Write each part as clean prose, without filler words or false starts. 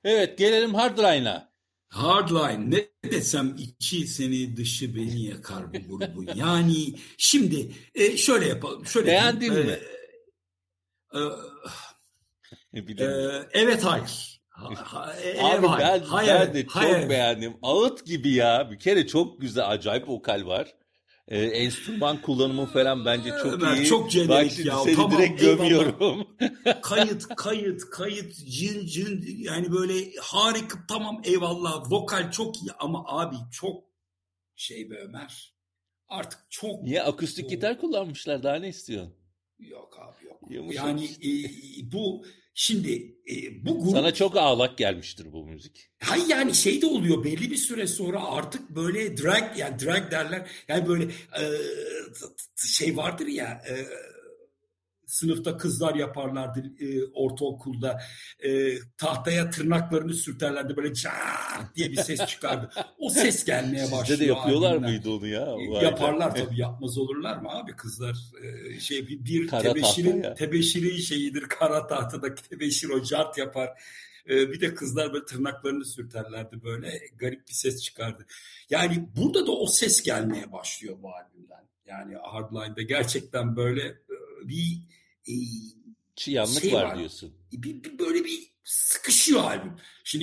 Evet, gelelim Hardline'a. Hardline ne desem içi seni dışı beni yakar bu grubun. Yani şimdi şöyle yapalım. Şöyle diyeyim. Beğendin mi? E, Bilemiyorum. evet hayır. Abi Hayır. ben de çok Hayır. beğendim. Ağıt gibi ya. Bir kere çok güzel, acayip vokal var. Enstrüman kullanımı falan bence çok Ömer iyi. çok Bak jenerik şimdi ya. seni Tamam direkt eyvallah. gömüyorum. Kayıt, cın yani böyle harika tamam eyvallah. Vokal çok iyi ama abi çok şey be Ömer. Artık çok Niye akustik gitar kullanmışlar? Daha ne istiyorsun? yok abi yok. Yumuşak Yani işte. bu şimdi bu Sana grup çok ağlak gelmiştir bu müzik. hay yani şey de oluyor belli bir süre sonra artık böyle drag derler. Yani böyle şey vardır ya sınıfta kızlar yaparlardı ortaokulda tahtaya tırnaklarını sürterlerdi böyle caa diye bir ses çıkardı. O ses gelmeye Sizde de başlıyor yapıyorlar albümden. mıydı onu ya? Vay be. Yaparlar tabii yapmaz olurlar mı abi kızlar bir Kara tahta ya. tebeşirin şeyidir kara tahtadaki tebeşir o cart yapar. Bir de kızlar böyle tırnaklarını sürterlerdi böyle garip bir ses çıkardı. Yani burada da o ses gelmeye başlıyor bu albümden. Yani Hardline'da gerçekten böyle bir Çıyanlık şey var var. diyorsun. Böyle bir sıkışıyor albüm. Şimdi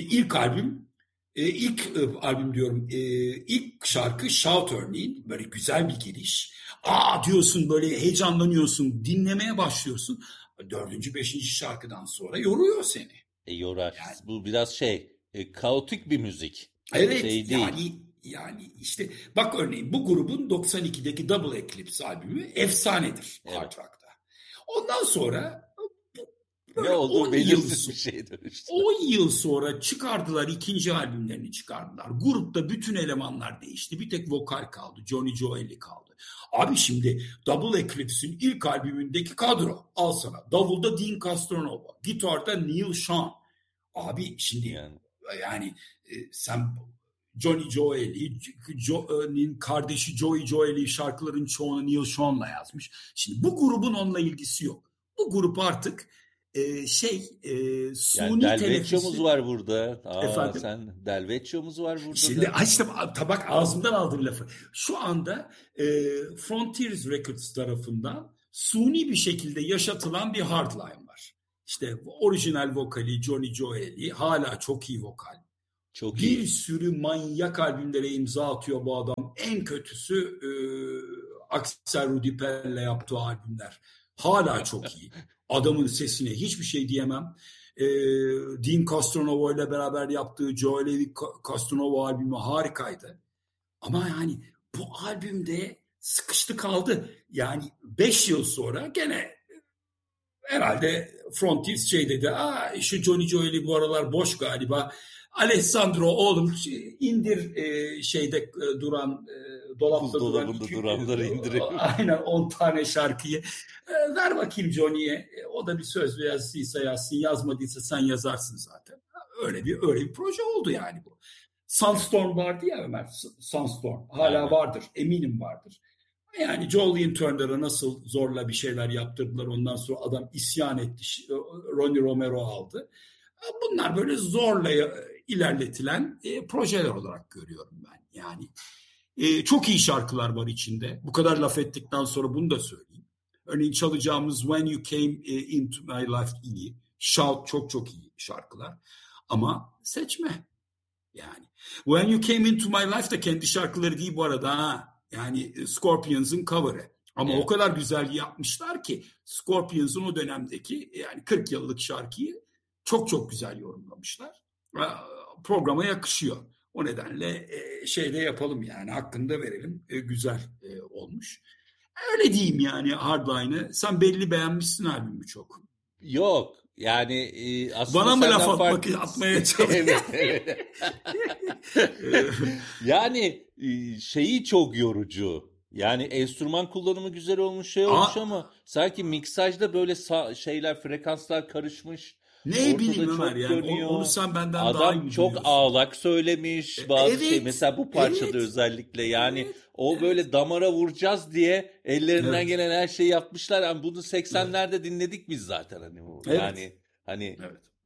ilk albüm diyorum. İlk şarkı Shout örneğin böyle güzel bir giriş. Diyorsun böyle heyecanlanıyorsun, dinlemeye başlıyorsun. Dördüncü, beşinci şarkıdan sonra yoruyor seni. Yorar. Yani, Bu biraz kaotik bir müzik. evet Şey değil. yani işte bak örneğin bu grubun 92'deki Double Eclipse albümü efsanedir hard Evet. rock'ta. Ondan sonra Ne böyle olduğu 10 yıl belirsiz bir şeye dönüştü. 10 yıl sonra çıkardılar ikinci albümlerini çıkardılar. Grupta bütün elemanlar değişti. Bir tek vokal kaldı. Johnny Joeli kaldı. Abi şimdi Double Eclipse'in ilk albümündeki kadro al sana. Davulda Dean Castronova, gitarda Neil Sean. Abi şimdi yani sen Johnny Joeli'nin kardeşi Joey Joeli şarkıların çoğunu Neil Sean'la yazmış. Şimdi bu grubun onunla ilgisi yok. Bu grup artık suni Del teneffüsü. Vecchio'muz var burada. Efendim? Del Vecchio'muz var burada Şimdi da. işte tabak ağzımdan aldın lafı. Şu anda Frontiers Records tarafından suni bir şekilde yaşatılan bir Hardline var. İşte orijinal vokali Johnny Joeli hala çok iyi vokal. Çok bir iyi. sürü manyak albümlere imza atıyor bu adam. En kötüsü Axel Rudi Pell'le yaptığı albümler. Hala çok iyi. Adamın sesine hiçbir şey diyemem. Dean Castronova ile beraber yaptığı Joe Levi Castronova albümü harikaydı. Ama yani bu albümde sıkıştı kaldı. Yani 5 yıl sonra gene herhalde Frontiers dedi. Şu Johnny Joeli bu aralar boş galiba. Alessandro oğlum indir duran dolapta duran duranları indirelim. Aynen 10 tane şarkıyı ver bakayım Johnny'ye. O da bir söz yazdıysa yazsın, yazmadıysa sen yazarsın zaten. Öyle bir proje oldu yani bu. Sunstorm vardı ya Ömer. Sunstorm hala vardır. Eminim vardır. Yani Julian Turner'a nasıl zorla bir şeyler yaptırdılar. Ondan sonra adam isyan etti. Ronnie Romero aldı. Bunlar böyle zorla ilerletilen projeler olarak görüyorum ben. Yani çok iyi şarkılar var içinde. Bu kadar laf ettikten sonra bunu da söyleyeyim. Örneğin çalacağımız When You Came Into My Life iyi. Shout çok iyi şarkılar. Ama seçme. Yani When You Came Into My Life da kendi şarkıları değil bu arada ha. Yani Scorpions'ın cover'ı. Ama o kadar güzel yapmışlar ki Scorpions'ın o dönemdeki yani 40 yıllık şarkıyı çok güzel yorumlamışlar. Programa yakışıyor. O nedenle şeyde yapalım yani hakkını da verelim. Güzel olmuş. Öyle diyeyim yani Hardline'ı. Sen belli beğenmişsin albümü çok. Yok. Yani aslında bana mı laf Evet. atmaya çalışıyorsun? Yani şeyi çok yorucu. Yani enstrüman kullanımı güzel olmuş olmuş ama sanki miksajda böyle frekanslar karışmış. Ne bileyim Ömer yani onu sen benden Adam daha iyi biliyorsun. Çok ağlak söylemiş bazı mesela bu parçada özellikle yani o böyle damara vuracağız diye ellerinden gelen her şeyi yapmışlar. Yani bunu 80'lerde dinledik biz zaten hani bu. Yani hani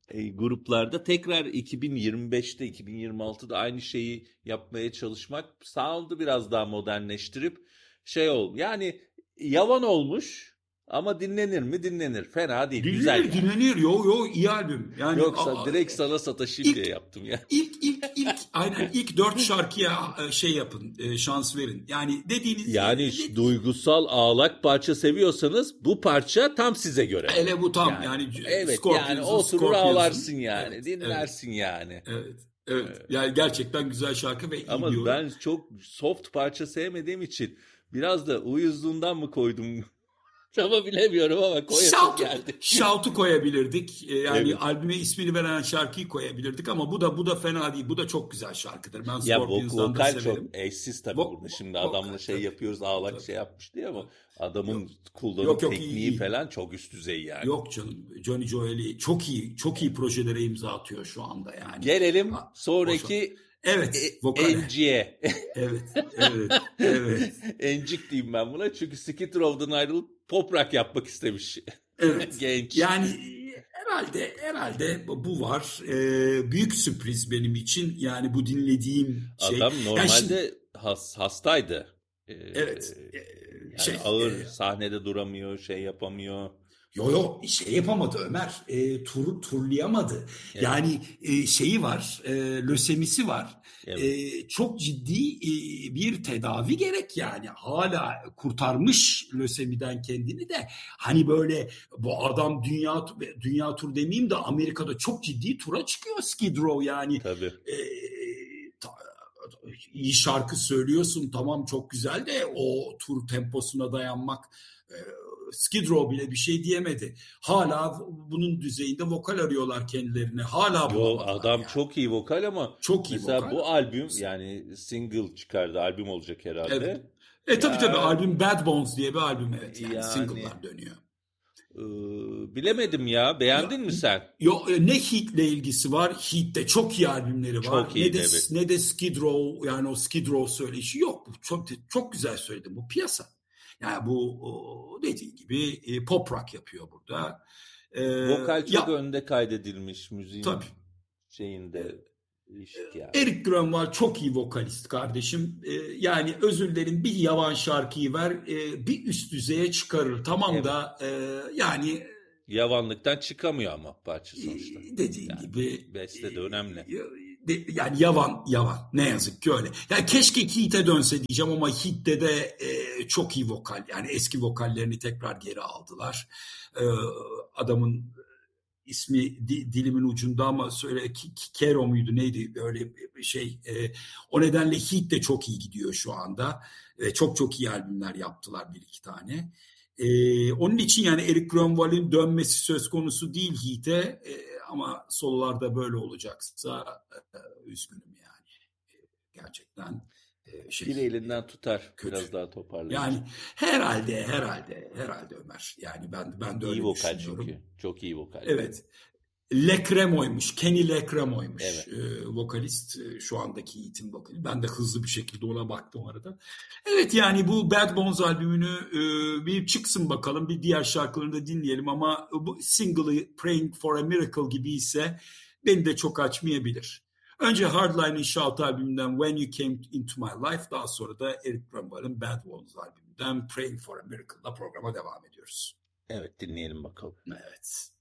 gruplarda tekrar 2025'te 2026'da aynı şeyi yapmaya çalışmak sound'u biraz daha modernleştirip şey yani yavan olmuş ama dinlenir mi? Dinlenir. Fena değil. Güzel yani. Dinlenir. Yo iyi albüm. Yani yoksa direkt sana sataşayım diye yaptım ya. İlk 4 şarkıya şey yapın, şans verin. Yani dediğiniz yani duygusal ağlak parça seviyorsanız bu parça tam size göre. Hele bu tam yani evet yani oturur ağlarsın yani, evet, dinlersin evet, yani. Evet. Yani gerçekten güzel şarkı ve iyi ama diyorum. ben çok soft parça sevmediğim için biraz da uyuzluğundan mı koydum? Ama bilemiyorum ama koyasım geldi. Shout'u koyabilirdik. Yani evet. albüme ismini veren şarkıyı koyabilirdik ama bu da fena değil. Bu da çok güzel şarkıdır. Ben Scorpions'dan da severim. Çok eşsiz tabii burada. Şimdi adamla şey yapıyoruz, ağlak tabii. Şey yapmış diye ama adamın kullanım tekniği iyi. Falan çok üst düzey yani. Yok canım. Johnny Joeli çok iyi projelere imza atıyor şu anda yani. Gelelim sonraki Enci'ye. Evet. Encik diyeyim ben buna çünkü Skid Row'dan ayrılıp pop rock yapmak istemiş. Evet. Genç. Yani herhalde bu var. Büyük sürpriz benim için. Yani bu dinlediğim şey. Adam normalde hastaydı. Evet. Yani ağır sahnede duramıyor, şey yapamıyor. Yo şey yapamadı Ömer. Turlayamadı. Evet. Yani şeyi var. Lösemisi var. Evet. Çok ciddi bir tedavi gerek yani. Hala kurtarmış lösemiden kendini de. Hani böyle bu adam dünya tur demeyeyim de Amerika'da çok ciddi tura çıkıyor Skid Row yani. Tabii. İyi şarkı söylüyorsun tamam çok güzel de o tur temposuna dayanmak Skid Row bile bir şey diyemedi. Hala bunun düzeyinde vokal arıyorlar kendilerine. Hala bulamadılar. Adam yani. Çok iyi vokal ama çok iyi mesela vokal. Bu albüm yani single çıkardı. Albüm olacak herhalde. Evet. Tabii albüm Bad Bones diye bir albüm evet. Yani single'lar dönüyor. Bilemedim ya. Beğendin mi sen? Ne Heat'le ilgisi var? Heat'te çok iyi albümleri var. Çok iyi, evet. Ne de Skid Row yani o Skid Row söyleşi yok. Çok güzel söyledim. Bu piyasa. Yani bu dediğin gibi pop rock yapıyor burada. Vokal çok önde kaydedilmiş müziğin şeyinde. Yani. Eric Grönwald çok iyi vokalist kardeşim. Yani özür dilerim bir yavan şarkıyı ver bir üst düzeye çıkarır. Tamam evet. Da yani yavanlıktan çıkamıyor ama parça sonuçta. Dediğin gibi beste de önemli. Yani yavan ne yazık ki öyle. Yani keşke Heat'e dönse diyeceğim ama Heat'te de çok iyi vokal. Yani eski vokallerini tekrar geri aldılar. Adamın ismi dilimin ucunda ama söyle Kero muydu neydi öyle bir şey. O nedenle Heat de çok iyi gidiyor şu anda. Çok iyi albümler yaptılar bir iki tane. Onun için yani Eric Grönwald'in dönmesi söz konusu değil Heat'e ama sololarda böyle olacaksa üzgünüm yani. Gerçekten bir elinden tutar kötü. Biraz daha toparlar. Yani herhalde Ömer. Yani ben de öyle vokal düşünüyorum. Çünkü. Çok iyi vokal. Evet. Lecremo'ymuş. Kenny Lecremo'ymuş. Evet. Vokalist. Şu andaki Heat'in vokali. Ben de hızlı bir şekilde ona baktım arada. Evet yani bu Bad Bones albümünü bir çıksın bakalım. Bir diğer şarkılarını da dinleyelim ama bu single'ı Praying for a Miracle gibi ise beni de çok açmayabilir. Önce Hardline'in Shout albümünden When You Came Into My Life, daha sonra da Eric Grönwald'in Bad Bones albümünden Praying for a Miracle'la programa devam ediyoruz. Evet dinleyelim bakalım. Evet.